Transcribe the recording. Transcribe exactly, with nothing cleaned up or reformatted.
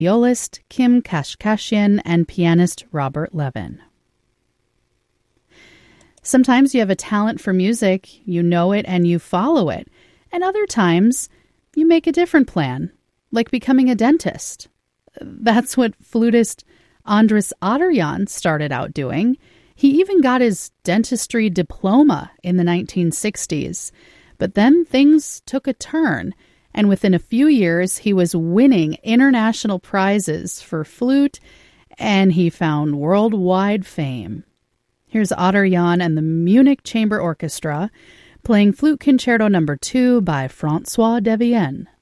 violist Kim Kashkashian and pianist Robert Levin. Sometimes you have a talent for music, you know it and you follow it, and other times you make a different plan, like becoming a dentist. That's what flutist Andras Otterjan started out doing. He even got his dentistry diploma in the nineteen sixties. But then things took a turn, and within a few years he was winning international prizes for flute, and he found worldwide fame. Here's Otterjan and the Munich Chamber Orchestra playing Flute Concerto number two by François Devienne.